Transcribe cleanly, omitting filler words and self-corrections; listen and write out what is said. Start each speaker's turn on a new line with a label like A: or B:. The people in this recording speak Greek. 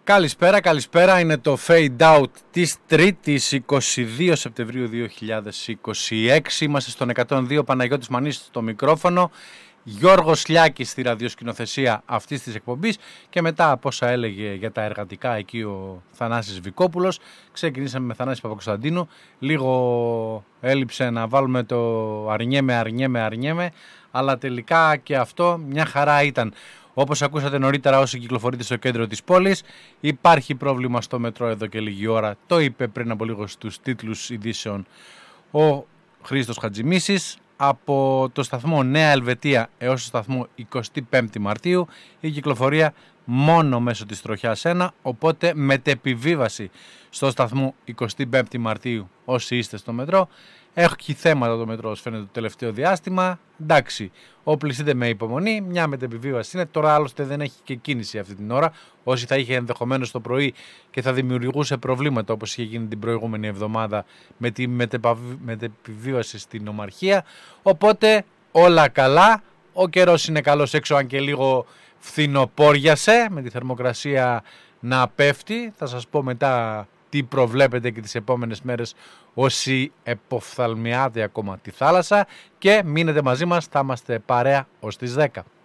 A: Καλησπέρα, είναι το Fade Out της 3ης 22 Σεπτεμβρίου 2026. Είμαστε στον 102, Παναγιώτης Μανής στο μικρόφωνο, Γιώργος Λιάκης στη ραδιοσκηνοθεσία αυτής της εκπομπής και μετά από όσα έλεγε για τα εργατικά εκεί ο Θανάσης Βικόπουλος, ξεκινήσαμε με Θανάση Παπακοσταντίνου. Λίγο έλειψε να βάλουμε το αρνιέμαι, αλλά τελικά και αυτό μια χαρά ήταν. Όπως ακούσατε νωρίτερα, όσοι κυκλοφορείτε στο κέντρο της πόλης, υπάρχει πρόβλημα στο μετρό εδώ και λίγη ώρα. Το είπε πριν από λίγο στους τίτλους ειδήσεων ο Χρήστος Χατζημίσης. Από το σταθμό Νέα Ελβετία έως το σταθμό 25 Μαρτίου η κυκλοφορία μόνο μέσω της τροχιάς 1, οπότε μετεπιβίβαση στο σταθμό 25 Μαρτίου όσοι είστε στο μετρό. Έχει θέματα το μετρό, φαίνεται το τελευταίο διάστημα. Εντάξει, οπλιστείτε με υπομονή, μια μετεπιβίβαση είναι. Τώρα άλλωστε δεν έχει και κίνηση αυτή την ώρα. Όσοι θα είχε ενδεχομένως το πρωί και θα δημιουργούσε προβλήματα όπως είχε γίνει την προηγούμενη εβδομάδα με τη μετεπιβίβαση στην Ομαρχία. Οπότε όλα καλά. Ο καιρός είναι καλός έξω, αν και λίγο φθινοπόριασε με τη θερμοκρασία να πέφτει. Θα σας πω μετά τι προβλέπετε και τις επόμενες μέρες όσοι εποφθαλμιάτε ακόμα τη θάλασσα, και μείνετε μαζί μας, θα είμαστε παρέα ως τις 10.